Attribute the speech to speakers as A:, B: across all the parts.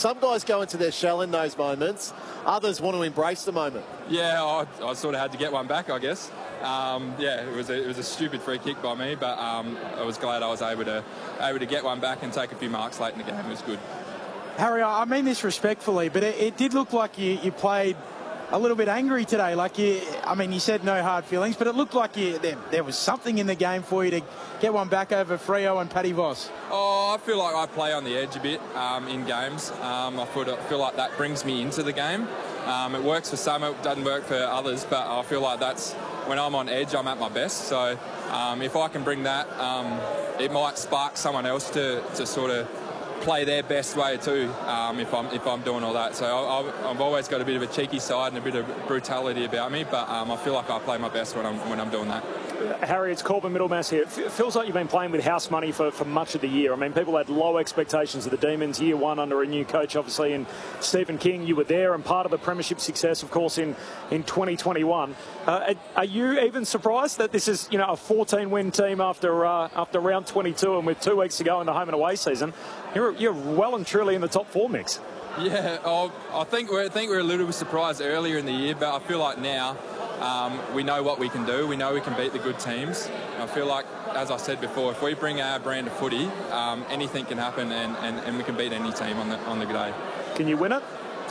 A: some guys go into their shell in those moments. Others want to embrace the moment.
B: Yeah, I sort of had to get one back, I guess. Yeah, it was a stupid free kick by me, but I was glad I was able to get one back and take a few marks late in the game. It was good.
C: Harry, I mean this respectfully, but it did look like you played a little bit angry today. Like you said no hard feelings, but it looked like there was something in the game for you to get one back over Freo and Paddy Voss.
B: Oh, I feel like I play on the edge a bit in games. I feel like that brings me into the game. It works for some, it doesn't work for others, but I feel like that's when I'm on edge, I'm at my best. So if I can bring that, it might spark someone else to sort of play their best way too, if I'm doing all that. So I've always got a bit of a cheeky side and a bit of brutality about me, but I feel like I play my best when I'm doing that.
D: Harry, it's Corbin Middlemass here. It feels like you've been playing with house money for much of the year. I mean, people had low expectations of the Demons year one under a new coach, obviously, and Stephen King. You were there and part of the premiership success, of course, in 2021. Are you even surprised that this is, a 14-win team after round 22 and with 2 weeks to go in the home and away season? You're well and truly in the top 4 mix.
B: Yeah, I think we're a little bit surprised earlier in the year, but I feel like now we know what we can do. We know we can beat the good teams. I feel like, as I said before, if we bring our brand of footy, anything can happen, and we can beat any team on the good day.
D: Can you win it?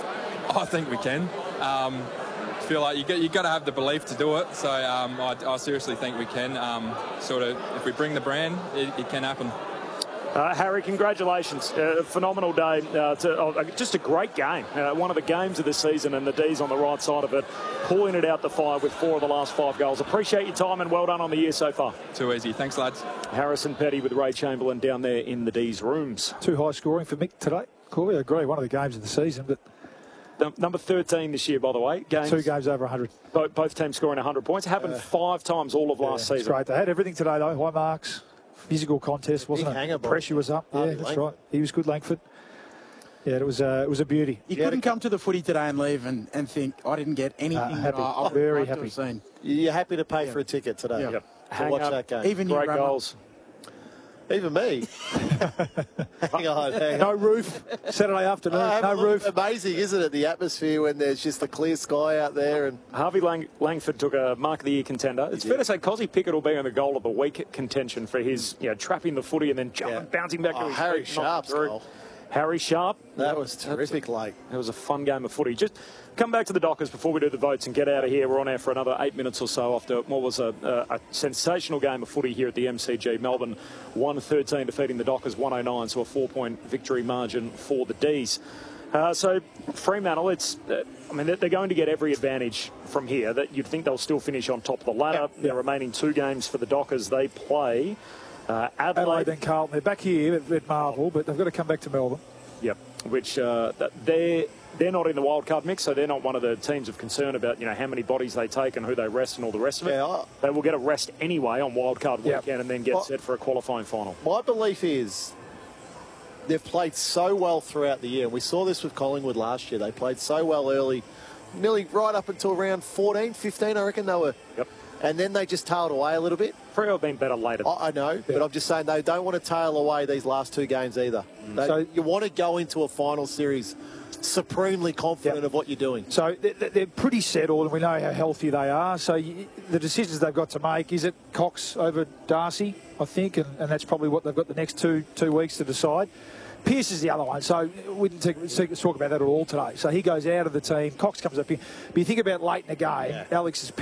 B: I think we can. I feel like you got to have the belief to do it. So I seriously think we can. If we bring the brand, it can happen.
D: Harry, congratulations. Phenomenal day. Just a great game. One of the games of the season, and the D's on the right side of it, pulling it out the fire with 4 of the last 5 goals. Appreciate your time and well done on the year so far.
B: Too easy. Thanks, lads.
D: Harrison Petty with Ray Chamberlain down there in the D's rooms.
E: Too high scoring for Mick today. Corby, I agree. One of the games of the season, but
D: number 13 this year, by the way.
E: 2 games over 100.
D: Both teams scoring 100 points. Happened 5 times all of last season.
E: That's great. They had everything today, though. High marks. Physical contest, wasn't it? Pressure was up. Yeah, that's right. He was good, Langford. Yeah, it was a beauty.
C: You couldn't come to the footy today and leave and think, I didn't get anything.
E: Happy. Very happy.
A: You're happy to pay for a ticket today.
D: Yep.
A: To watch that game.
C: Even
D: great goals.
A: Even me. hang on.
E: No roof. Saturday afternoon. No roof.
A: Amazing, isn't it? The atmosphere when there's just a clear sky out there. And
D: Harvey Langford took a Mark of the Year contender. It's fair to say Cozzy Pickett will be on the goal of the week contention for his trapping the footy and then bouncing back to his
A: Harry
D: feet.
A: Sharp's goal.
D: Harry Sharp.
A: That was terrific late.
D: It was a fun game of footy. Just come back to the Dockers before we do the votes and get out of here. We're on air for another 8 minutes or so after what was a sensational game of footy here at the MCG. Melbourne 1-13 defeating the Dockers 109, so a 4-point victory margin for the D's. So Fremantle, they're going to get every advantage from here. That you'd think they'll still finish on top of the ladder.
E: Yeah.
D: The remaining 2 games for the Dockers, they play
E: Adelaide and Carlton. They're back here at Marvel, but they've got to come back to Melbourne.
D: Yep, which they're not in the wildcard mix, so they're not one of the teams of concern about how many bodies they take and who they rest and all the rest of it.
A: Yeah,
D: they will get a rest anyway on wildcard weekend and then get set for a qualifying final.
A: My belief is they've played so well throughout the year. We saw this with Collingwood last year. They played so well early, nearly right up until around 14, 15, I reckon they were.
D: Yep.
A: And then they just tailed away a little bit.
D: Freo have been better later.
A: I know, but I'm just saying they don't want to tail away these last 2 games either. So you want to go into a final series supremely confident of what you're doing.
E: So they're pretty settled, and we know how healthy they are. So the decisions they've got to make, is it Cox over Darcy, I think, and that's probably what they've got the next two weeks to decide. Pearce is the other one, so we didn't talk about that at all today. So he goes out of the team. Cox comes up here. But you think about late in the game, Alex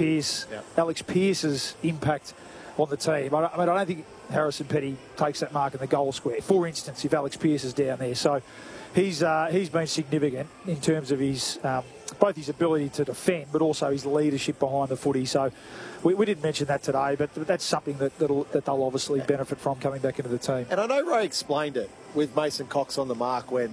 E: Pearce's impact on the team. I don't think Harrison Petty takes that mark in the goal square, for instance, if Alex Pearce is down there. So he's been significant in terms of his both his ability to defend, but also his leadership behind the footy. So we didn't mention that today, but that's something that they'll obviously benefit from coming back into the team.
A: And I know Ray explained it with Mason Cox on the mark when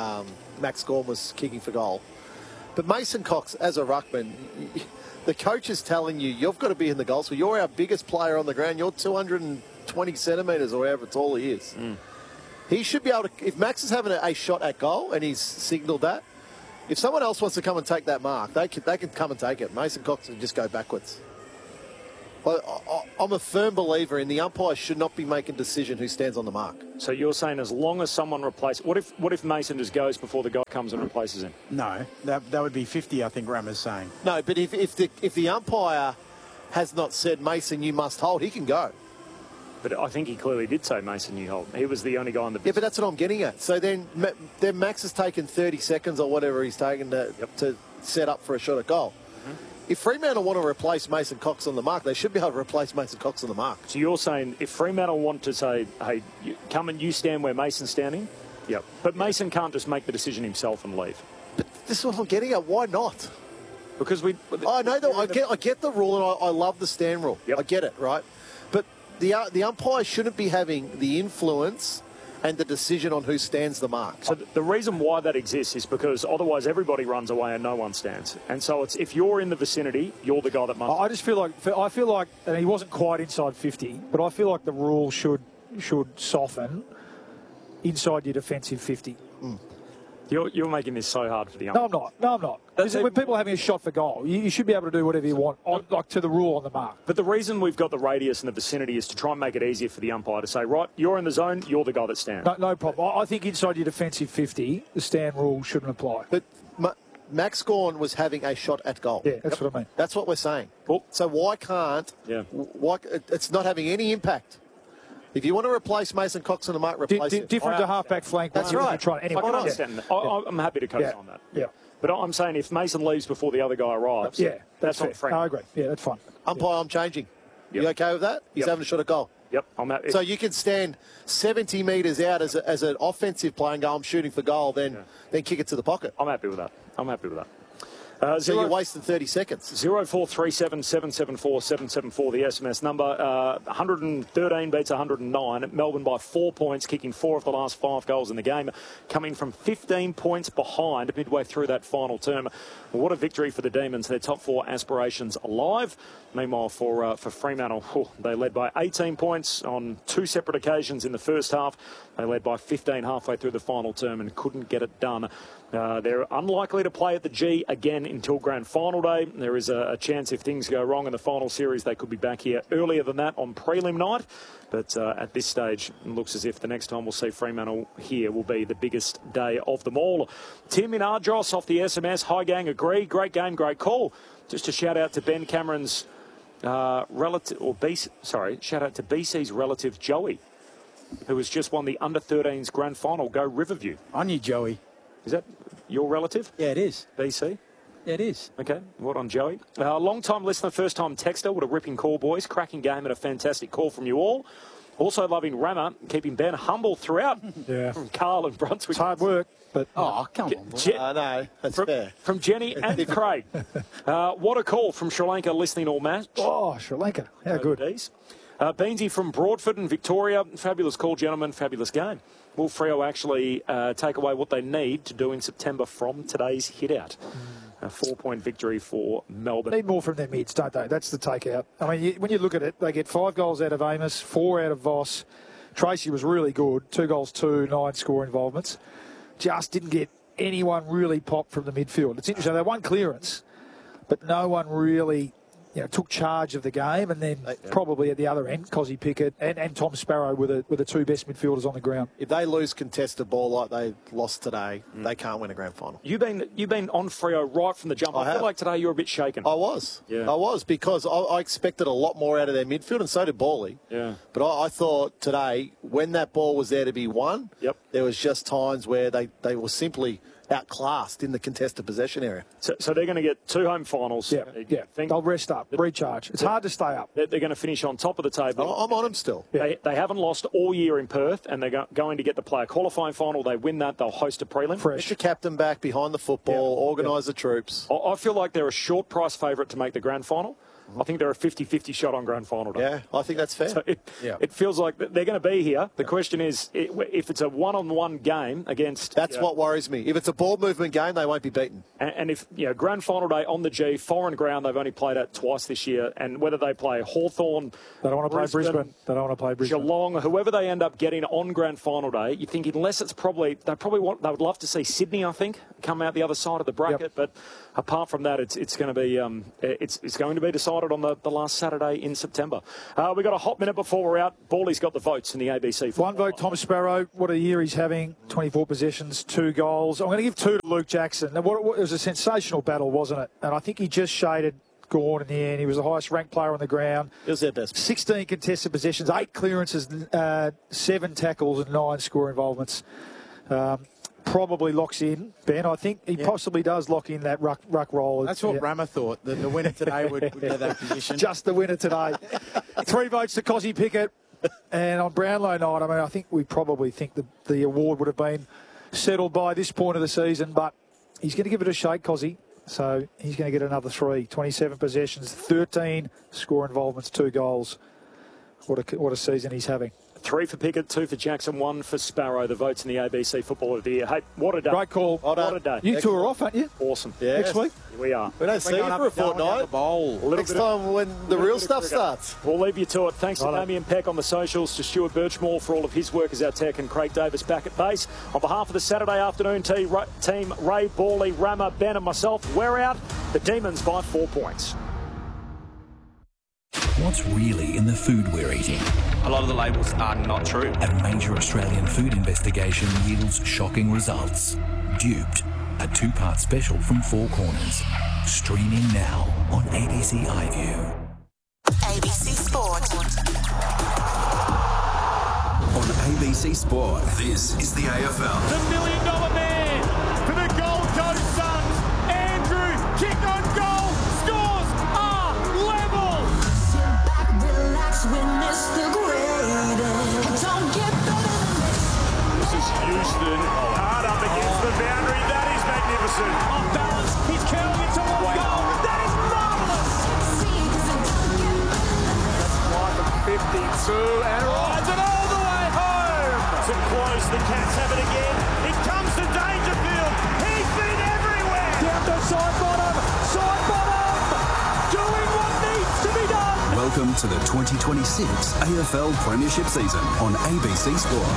A: Max Gawn was kicking for goal. But Mason Cox, as a ruckman, the coach is telling you, you've got to be in the goal. So you're our biggest player on the ground. You're 220 centimetres or however tall he is. He should be able to, if Max is having a shot at goal and he's signalled that, if someone else wants to come and take that mark, they can come and take it. Mason Cox can just go backwards. I'm a firm believer in the umpire should not be making a decision who stands on the mark.
D: So you're saying as long as someone replaces... What if Mason just goes before the guy comes and replaces him?
C: No, that would be 50, I think Rama's saying.
A: No, but if the umpire has not said, Mason, you must hold, he can go.
D: But I think he clearly did say Mason, you hold. He was the only guy on the...
A: Yeah, but that's what I'm getting at. So then Max has taken 30 seconds or whatever he's taken to set up for a shot at goal. If Fremantle want to replace Mason Cox on the mark, they should be able to replace Mason Cox on the mark.
D: So you're saying if Fremantle want to say, hey, come and you stand where Mason's standing? Yep. But Mason can't just make the decision himself and leave.
A: But this is what I'm getting at. Why not?
D: Because
A: I know that. I get the rule, and I love the stand rule.
D: Yep.
A: I get it, right? But the umpire shouldn't be having the influence and the decision on who stands the mark.
D: So the reason why that exists is because otherwise everybody runs away and no one stands. And so it's if you're in the vicinity, you're the guy that must...
E: I just feel like, and he wasn't quite inside 50, but I feel like the rule should soften inside your defensive 50.
D: You're making this so hard for the umpire.
E: No, I'm not. When people are having a shot for goal, you should be able to do whatever you want, like to the rule on the mark.
D: But the reason we've got the radius in the vicinity is to try and make it easier for the umpire to say, right, you're in the zone, you're the guy that stands.
E: No problem. I think inside your defensive 50, the stand rule shouldn't apply.
A: But Max Gawn was having a shot at goal.
E: Yeah, that's what I mean.
A: That's what we're saying.
D: Cool.
A: So why can't...
D: Yeah.
A: Why it's not having any impact. If you want to replace Mason Cox on the mark, replace him.
E: Different to half-back flank.
A: That's right.
E: Anyway,
D: I can understand that. I'm happy to co-sign that.
E: Yeah.
D: But I'm saying if Mason leaves before the other guy arrives, that's
E: fair.
D: not frank.
E: I agree. Yeah, that's fine.
A: Umpire, I'm changing.
D: Yep.
A: You okay with that? He's having a shot at goal.
D: Yep, I'm happy.
A: So you can stand 70 metres out as an offensive player and go, I'm shooting for goal, then kick it to the pocket.
D: I'm happy with that.
A: So you're wasting 30 seconds.
D: 0437 774 774, the SMS number. 113 beats 109. Melbourne by 4 points, kicking 4 of the last 5 goals in the game, coming from 15 points behind midway through that final term. Well, what a victory for the Demons. Their top 4 aspirations alive. Meanwhile, for Fremantle, they led by 18 points on 2 separate occasions in the first half. They led by 15 halfway through the final term and couldn't get it done. They're unlikely to play at the G again until Grand Final Day. There is a chance if things go wrong in the final series, they could be back here earlier than that on prelim night. But at this stage, it looks as if the next time we'll see Fremantle here will be the biggest day of them all. Tim in Ardros off the SMS. Hi, gang, agree. Great game, great call. Just a shout out to Ben Cameron's shout out to BC's relative Joey, who has just won the Under-13s Grand Final. Go Riverview.
C: I knew Joey.
D: Is that your relative?
C: Yeah, it is.
D: BC?
C: Yeah, it is.
D: Okay, what on Joey? Long-time listener, first-time texter. What a ripping call, boys. Cracking game and a fantastic call from you all. Also loving Rama, keeping Ben humble throughout.
E: Yeah.
D: From Carl and Brunswick.
E: It's hard work, but...
C: Oh, come on, boy.
A: No, that's fair.
D: From Jenny and Craig. What a call from Sri Lanka listening all match.
E: Oh, Sri Lanka. How good.
D: Beansy from Broadford in Victoria. Fabulous call, gentlemen. Fabulous game. Will Freo actually take away what they need to do in September from today's hit-out? A 4-point victory for Melbourne.
E: Need more from their mids, don't they? That's the takeout. I mean, when you look at it, they get 5 goals out of Amos, 4 out of Voss. Tracy was really good. 2 goals, 9 score involvements. Just didn't get anyone really popped from the midfield. It's interesting. They won clearance, but no one really... took charge of the game, and then probably at the other end, Cozzy Pickett and Tom Sparrow were the 2 best midfielders on the ground.
A: If they lose contested ball like they lost today, they can't win a grand final.
D: You've been on Freo right from the jump. I feel like today you're a bit shaken.
A: I was. Yeah. I was, because I expected a lot more out of their midfield, and so did Bawley. Yeah. But I thought today, when that ball was there to be won, there was just times where they were simply outclassed in the contested possession area.
D: So they're going to get 2 home finals.
E: Yeah. They'll rest up, recharge. It's hard to stay up.
D: They're going to finish on top of the table.
A: I'm on them still.
D: They haven't lost all year in Perth, and they're going to get the player qualifying final. They win that, they'll host a prelim.
A: Get your captain back behind the football, organise the troops.
D: I feel like they're a short price favourite to make the grand final. I think they're a 50-50 shot on grand final day.
A: Yeah, I think that's fair.
D: So it feels like they're going to be here. The question is, if it's a one-on-one game against...
A: That's what worries me. If it's a ball movement game, they won't be beaten.
D: And if, grand final day on the G, foreign ground, they've only played at twice this year, and whether they play Hawthorn,
E: they don't want to play Brisbane. They don't want to play Brisbane.
D: Geelong, whoever they end up getting on grand final day, you think unless it's they would love to see Sydney, I think. come out the other side of the bracket.
E: Yep.
D: But apart from that, it's going to be it's going to be decided on the last Saturday in September. We've got a hot minute before we're out. Ballie's got the votes in the ABC.
E: One vote, Tom Sparrow. What a year he's having. 24 possessions, 2 goals. I'm going to give 2 to Luke Jackson. It was a sensational battle, wasn't it? And I think he just shaded Gawn in the end. He was the highest ranked player on the ground.
A: It was their best.
E: 16 contested possessions, 8 clearances, 7 tackles and 9 score involvements. Probably locks in, Ben. I think he possibly does lock in that ruck role.
C: That's what Rama thought, that the winner today would get that position.
E: Just the winner today. 3 votes to Cozzy Pickett. And on Brownlow night, I mean, I think we probably think the award would have been settled by this point of the season, but he's going to give it a shake, Cozzy. So he's going to get another 3. 27 possessions, 13 score involvements, 2 goals. What a season he's having.
D: 3 for Pickett, 2 for Jackson, 1 for Sparrow. The votes in the ABC Footballer of the Year. Hey, what a day.
E: Great call.
D: What a day.
E: You two are off, aren't you?
D: Awesome.
A: Yeah.
E: Next week?
D: Here we are.
A: We don't see you for a fortnight. Next time when the real stuff starts.
D: We'll leave you to it. Thanks to Damien Peck on the socials, to Stuart Birchmore for all of his work as our tech, and Craig Davis back at base. On behalf of the Saturday afternoon team, Ray, Bawley, Rama, Ben and myself, we're out. The Demons by 4 points.
F: What's really in the food we're eating?
G: A lot of the labels are not true.
F: A major Australian food investigation yields shocking results. Duped, a 2-part special from Four Corners. Streaming now on ABC iView.
H: ABC Sport.
F: On ABC Sport, this is the AFL.
I: The $1 million man for the Gold Coast Suns. Andrew, kick on goal, scores are level.
H: Sit back, relax, witness the greatest. Don't get better than this.
I: This is Houston, hard up against the boundary. That is magnificent. Off balance, he's curling it towards goal. That is marvellous.
H: See, 'cause it don't get better than this.
I: Fly from 52 and rides it all the way home. To close, the Cats have it again. It comes to Dangerfield. He's been everywhere.
E: Down to side bottom. Doing what needs to be done.
F: Welcome to the 2026 AFL Premiership season on ABC Sport.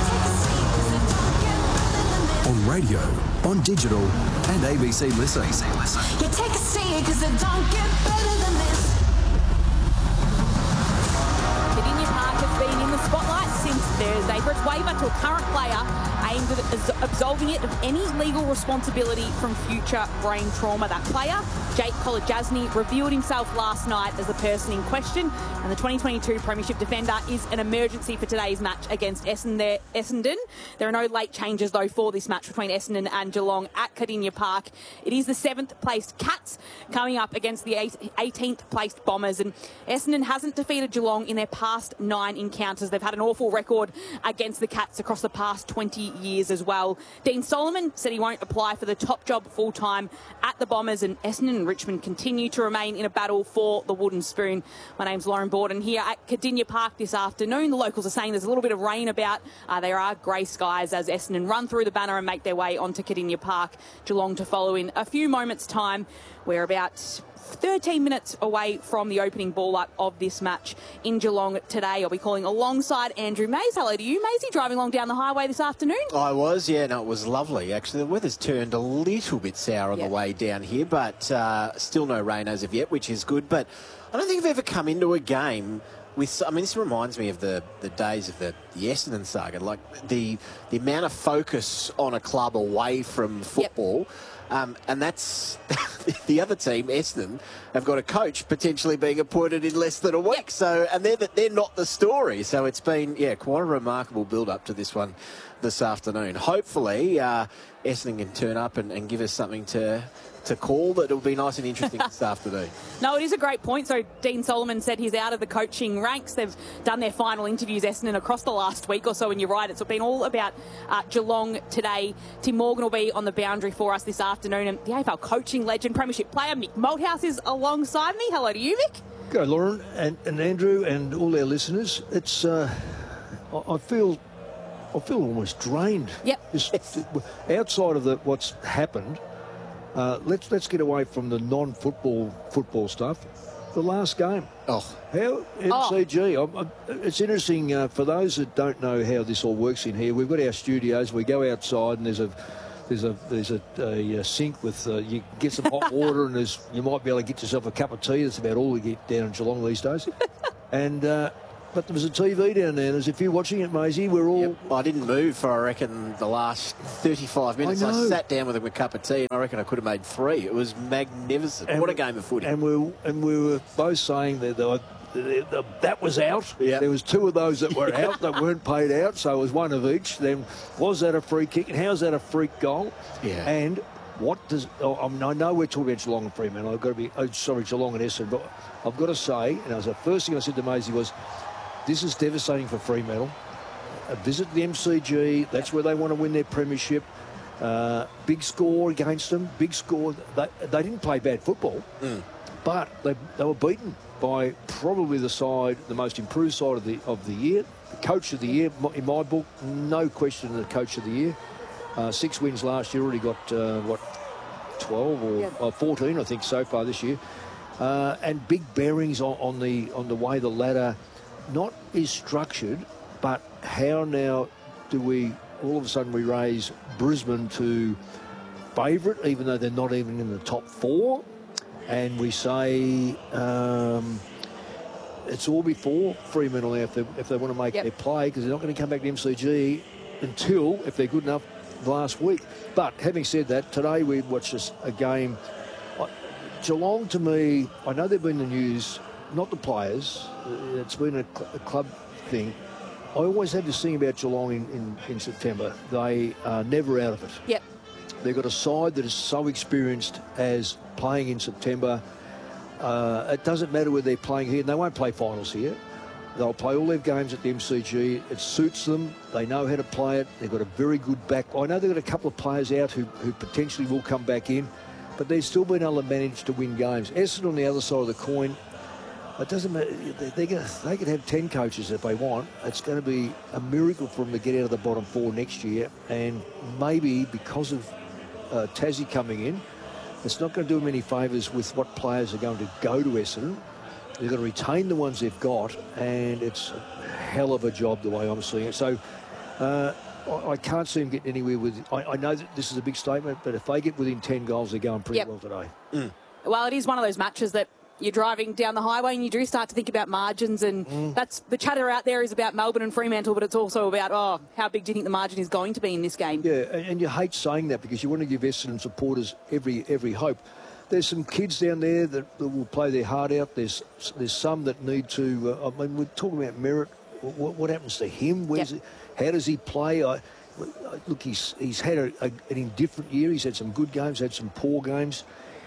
F: On radio, on digital, and ABC Listen.
H: You take a seat, 'cause it don't get better than this.
J: Kardinia Park has been in the spotlight since Thursday for its waiver to a current player aimed at absolving it of any legal responsibility from future brain trauma. That player, Jake Kolodjasny, revealed himself last night as the person in question, and the 2022 Premiership defender is an emergency for today's match against Essendon. There are no late changes, though, for this match between Essendon and Geelong at Kardinia Park. It is the 7th-placed Cats coming up against the 18th-placed Bombers, and Essendon hasn't defeated Geelong in their past 9 encounters. They've had an awful record against the Cats across the past 20 years as well. Dean Solomon said he won't apply for the top job full-time at the Bombers, and Essendon and Richmond continue to remain in a battle for the wooden spoon. My name's Lauren Borden here at Kardinia Park this afternoon. The locals are saying there's a little bit of rain about. There are grey skies as Essendon run through the banner and make their way onto Kardinia Park. Geelong to follow in a few moments' time. We're about 13 minutes away from the opening ball-up of this match in Geelong today. I'll be calling alongside Andrew Mays. Hello to you, Maysy, driving along down the highway this afternoon.
K: I was, yeah, no, it was lovely, actually. The weather's turned a little bit sour on the way down here, but still no rain as of yet, which is good. But I don't think I've ever come into a game with, I mean, this reminds me of the days of the Essendon saga, like the amount of focus on a club away from football. And that's the other team, Essendon, have got a coach potentially being appointed in less than a week. So, and they're not the story. So it's been, quite a remarkable build-up to this one this afternoon. Hopefully, Essendon can turn up and give us something to call that will be nice and interesting this afternoon.
J: No, it is a great point. So Dean Solomon said he's out of the coaching ranks. They've done their final interviews, Essendon, across the last week or so, and you're right, it's been all about Geelong today. Tim Morgan will be on the boundary for us this afternoon, and the AFL coaching legend, Premiership player Mick Malthouse is alongside me. Hello to you, Mick.
L: Go, Lauren and Andrew and all our listeners. It's I feel almost drained.
J: Yep.
L: Just outside of what's happened. Let's get away from the non-football stuff. The last game. How MCG. It's interesting for those that don't know how this all works in here. We've got our studios. We go outside and there's there's a sink with you get some hot water, and you might be able to get yourself a cup of tea. That's about all we get down in Geelong these days. And but there was a TV down there. There's a few watching it, Maisie. We're all.
K: Yep. I didn't move for, I reckon, the last 35 minutes. I sat down with a cup of tea, and I reckon I could have made 3. It was magnificent. And what a game of footy!
L: And we were both saying that that was out.
K: Yep.
L: There was 2 of those that were out that weren't paid out, so it was 1 of each. Then was that a free kick? And how's that a freak goal?
K: Yeah.
L: And what does? I know we're talking about Geelong and Fremantle. I've got to be Geelong and Essendon, but I've got to say, and the first thing I said to Maisie was, this is devastating for Fremantle. A visit to the MCG, that's where they want to win their premiership. Big score against them, big score. They didn't play bad football, but they were beaten by probably the most improved side of the year. The coach of the year, in my book, no question the coach of the year. 6 wins last year, already got, 12 or 14, I think, so far this year. And big bearings on the way the ladder not is structured, but how now do we all of a sudden we raise Brisbane to favourite, even though they're not even in the top 4, and we say it's all before Fremantle now if they want to make their play, because they're not going to come back to MCG until, if they're good enough, last week. But having said that, today we watched a game. Geelong, to me, I know they've been in the news, not the players. It's been a club thing. I always have this thing about Geelong in September. They are never out of it.
J: Yep.
L: They've got a side that is so experienced as playing in September. It doesn't matter where they're playing here. And they won't play finals here. They'll play all their games at the MCG. It suits them. They know how to play it. They've got a very good back. I know they've got a couple of players out who potentially will come back in, but they've still been able to manage to win games. Essendon on the other side of the coin, it doesn't matter. They could have 10 coaches if they want. It's going to be a miracle for them to get out of the bottom 4 next year. And maybe because of Tassie coming in, it's not going to do them any favours with what players are going to go to Essendon. They're going to retain the ones they've got, and it's a hell of a job the way I'm seeing it. So I can't see them getting anywhere with. I know that this is a big statement, but if they get within 10 goals, they're going pretty well today.
J: Well, it is one of those matches that you're driving down the highway and you do start to think about margins, and that's the chatter out there is about Melbourne and Fremantle, but it's also about, how big do you think the margin is going to be in this game?
L: Yeah, and you hate saying that because you want to give Essendon supporters every hope. There's some kids down there that will play their heart out. There's some that need to. I mean, we're talking about Merritt. What happens to him? How does he play? Look, he's had an indifferent year. He's had some good games, had some poor games.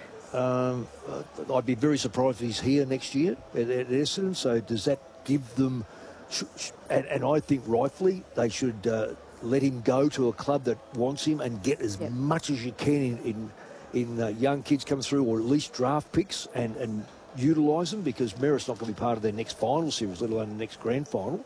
L: I'd be very surprised if he's here next year at Essendon. So does that give them? And I think rightfully they should let him go to a club that wants him and get as much as you can in young kids come through, or at least draft picks and utilise them, because Merritt's not going to be part of their next final series, let alone the next grand final.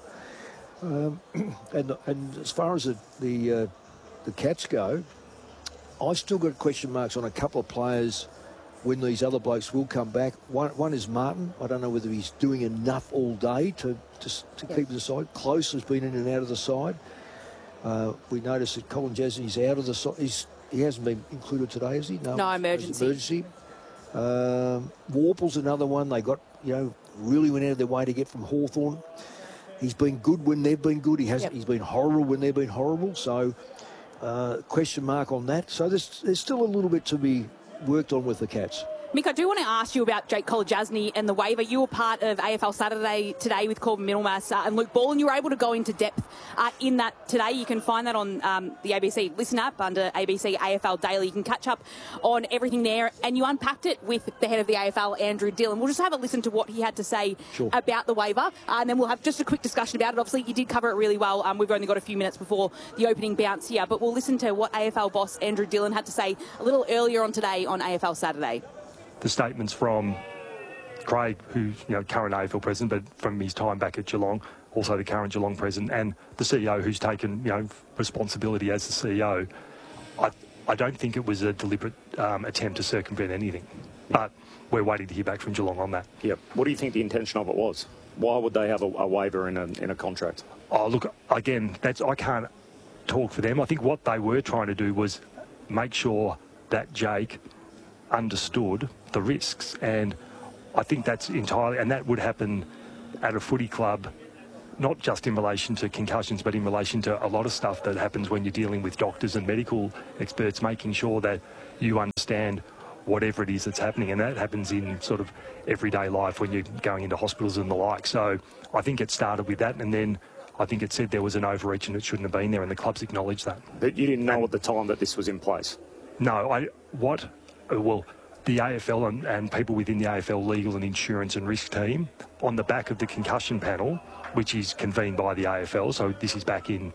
L: And as far as the Cats go, I still got question marks on a couple of players when these other blokes will come back. One is Martin. I don't know whether he's doing enough all day to keep the side. Close has been in and out of the side. We noticed that Colin Jasney's out of the side. He hasn't been included today, has he?
J: No, emergency.
L: Warple's another one. They got, really went out of their way to get from Hawthorn. He's been good when they've been good. He's been horrible when they've been horrible. So, question mark on that. So there's still a little bit to be worked on with the Cats.
J: Mick, I do want to ask you about Jake Kolodjasny and the waiver. You were part of AFL Saturday today with Corbin Middlemass and Luke Ball, and you were able to go into depth in that today. You can find that on the ABC Listen app under ABC AFL Daily. You can catch up on everything there, and you unpacked it with the head of the AFL, Andrew Dillon. We'll just have a listen to what he had to say about the waiver, and then we'll have just a quick discussion about it. Obviously, you did cover it really well. We've only got a few minutes before the opening bounce here, but we'll listen to what AFL boss Andrew Dillon had to say a little earlier on today on AFL Saturday.
M: The statements from Craig, who's current AFL president, but from his time back at Geelong, also the current Geelong president, and the CEO who's taken responsibility as the CEO. I don't think it was a deliberate attempt to circumvent anything, but we're waiting to hear back from Geelong on that.
D: Yep. What do you think the intention of it was? Why would they have a waiver in a contract?
M: Oh, look, again, I can't talk for them. I think what they were trying to do was make sure that Jake understood the risks. And I think that's entirely, and that would happen at a footy club, not just in relation to concussions, but in relation to a lot of stuff that happens when you're dealing with doctors and medical experts, making sure that you understand whatever it is that's happening. And that happens in sort of everyday life when you're going into hospitals and the like. So I think it started with that, and then I think it said there was an overreach and it shouldn't have been there, and the clubs acknowledged that.
D: But you didn't know at the time that this was in place?
M: No, the AFL and people within the AFL legal and insurance and risk team, on the back of the concussion panel, which is convened by the AFL, so this is back in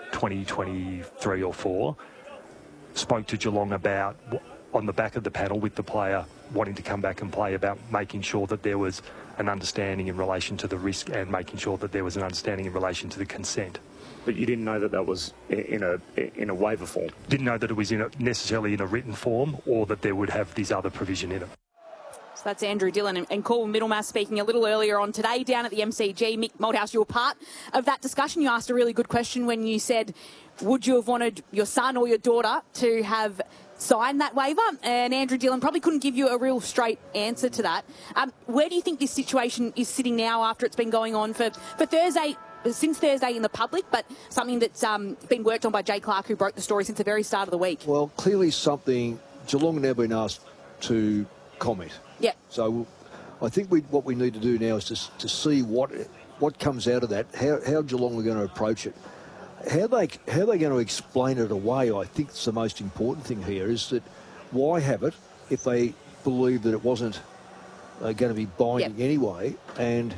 M: 2023 or 4, spoke to Geelong about, on the back of the panel with the player wanting to come back and play, about making sure that there was an understanding in relation to the risk and making sure that there was an understanding in relation to the consent.
D: But you didn't know that that was in a waiver form?
M: Didn't know that it was necessarily in a written form, or that there would have this other provision in it.
J: So that's Andrew Dillon and Corbin Middlemass speaking a little earlier on today down at the MCG. Mick Malthouse, you were part of that discussion. You asked a really good question when you said, would you have wanted your son or your daughter to have signed that waiver? And Andrew Dillon probably couldn't give you a real straight answer to that. Where do you think this situation is sitting now after it's been going on for Thursday, since Thursday in the public, but something that's been worked on by Jay Clark, who broke the story since the very start of the week?
L: Well, clearly something, Geelong have now been asked to comment.
J: Yeah.
L: So I think what we need to do now is to see what comes out of that, how Geelong are going to approach it. How they going to explain it away, I think it's the most important thing here, is that why have it if they believe that it wasn't going to be binding anyway? And,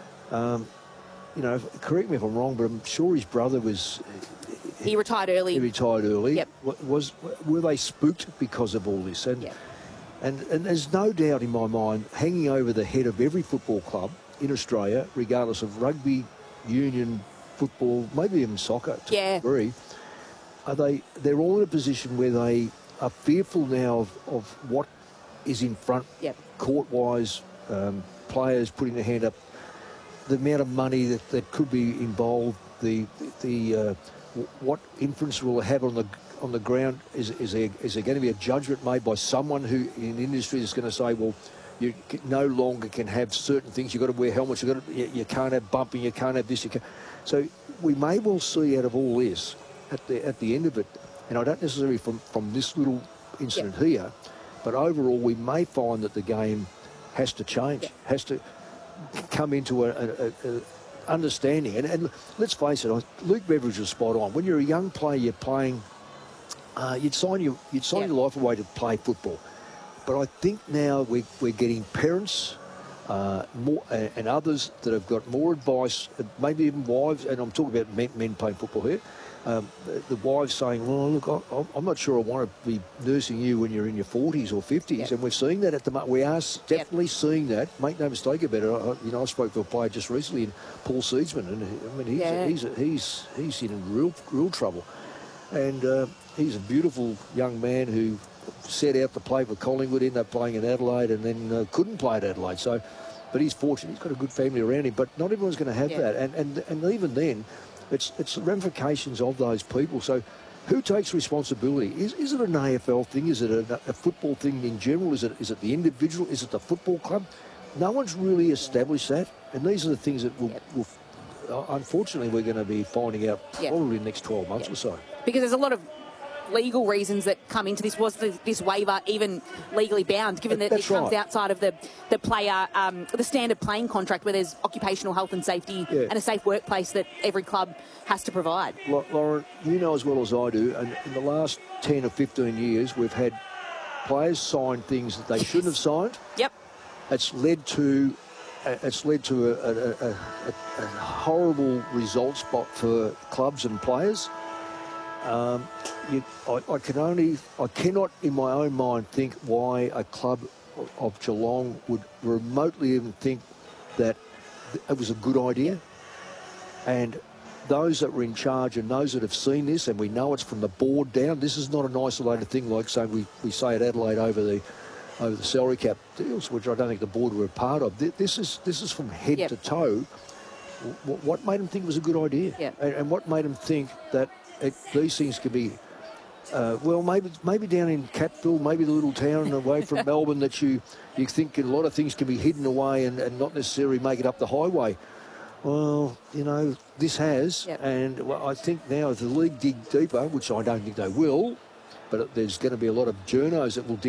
L: correct me if I'm wrong, but I'm sure his brother was...
J: He retired early.
L: He retired early.
J: Yep.
L: Were they spooked because of all this? And there's no doubt in my mind, hanging over the head of every football club in Australia, regardless of rugby, union, football, maybe even soccer to a degree, they're all in a position where they are fearful now of what is in front, court-wise, players putting their hand up, the amount of money that could be involved, what influence will it have on the ground. Is there going to be a judgment made by someone who in the industry is going to say, well, you no longer can have certain things, you've got to wear helmets, you can't have bumping, you can't have this, you can't. So we may well see out of all this at the end of it, and I don't necessarily from this little incident here, but overall we may find that the game has to change, has to come into a understanding. And let's face it, Luke Beveridge was spot on. When you're a young player, you're playing, you'd sign your life away to play football. But I think now we're getting parents more and others that have got more advice, maybe even wives, and I'm talking about men playing football here, the wives saying, well, look, I'm not sure I want to be nursing you when you're in your 40s or 50s, and we're seeing that at the moment. We are definitely seeing that. Make no mistake about it. I spoke to a player just recently, Paul Seedsman, and I mean, he's in real trouble. And he's a beautiful young man who set out to play for Collingwood, ended up playing in Adelaide, and then couldn't play at Adelaide. So, but he's fortunate; he's got a good family around him. But not everyone's going to have that, and even then, it's the ramifications of those people. So, who takes responsibility? Is it an AFL thing? Is it a football thing in general? Is it the individual? Is it the football club? No one's really established that, and these are the things that will unfortunately, we're going to be finding out probably in the next 12 months or so.
J: Because there's a lot of legal reasons that come into this. Was this waiver even legally bound, given that it comes outside of the player, the standard playing contract, where there's occupational health and safety and a safe workplace that every club has to provide?
L: Lauren, you know as well as I do, and in the last 10 or 15 years, we've had players sign things that they shouldn't have signed.
J: Yep.
L: It's led to a horrible result spot for clubs and players. I cannot in my own mind think why a club of Geelong would remotely even think that it was a good idea. And those that were in charge and those that have seen this, and we know it's from the board down, this is not an isolated thing like saying we say at Adelaide over the salary cap deals, which I don't think the board were a part of. This is from head to toe. What made them think it was a good idea? And what made them think that these things could be Well, maybe down in Capville, maybe the little town away from Melbourne that you think a lot of things can be hidden away and not necessarily make it up the highway. Well, you know, this has, and I think now if the league dig deeper, which I don't think they will, but there's going to be a lot of journos that will dig